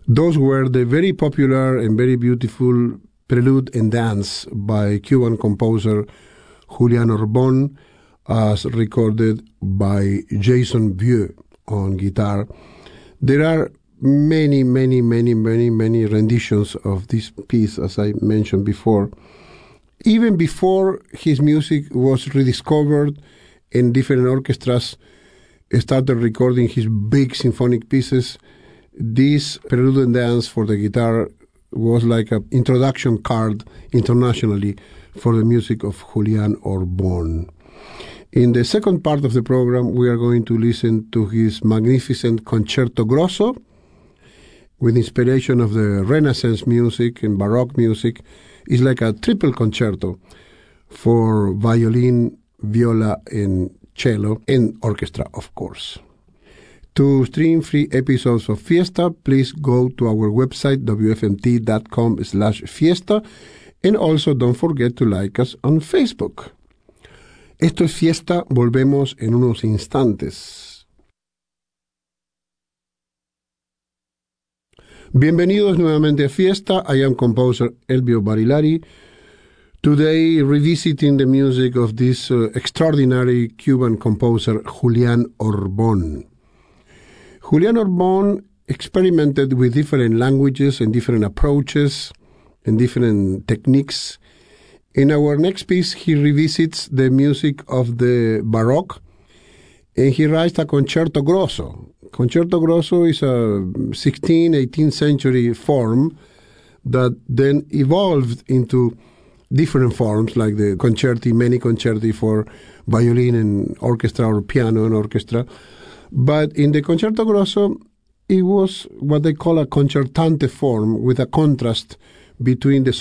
Those were the very popular and very beautiful Prelude and Dance by Cuban composer Julian Orbon, as recorded by Jason Vieux on guitar. There are many renditions of this piece, as I mentioned before. Even before his music was rediscovered and different orchestras started recording his big symphonic pieces, this Prelude and Dance for the guitar was like an introduction card internationally for the music of Julian Orbon. In the second part of the program, we are going to listen to his magnificent Concerto Grosso, with inspiration of the Renaissance music and Baroque music. It's like a triple concerto for violin, viola, and cello, and orchestra, of course. To stream free episodes of Fiesta, please go to our website, wfmt.com/fiesta, and also don't forget to like us on Facebook. Esto es Fiesta, volvemos en unos instantes. Bienvenidos nuevamente a Fiesta. I am composer Elvio Barilari, today revisiting the music of this extraordinary Cuban composer Julian Orbon. Julian Orbon experimented with different languages and different approaches and different techniques. In our next piece, he revisits the music of the Baroque, and he writes a Concerto Grosso. Concerto Grosso is a 16th, 18th century form that then evolved into different forms, like the concerti, many concerti for violin and orchestra, or piano and orchestra. But in the Concerto Grosso, it was what they call a concertante form, with a contrast between the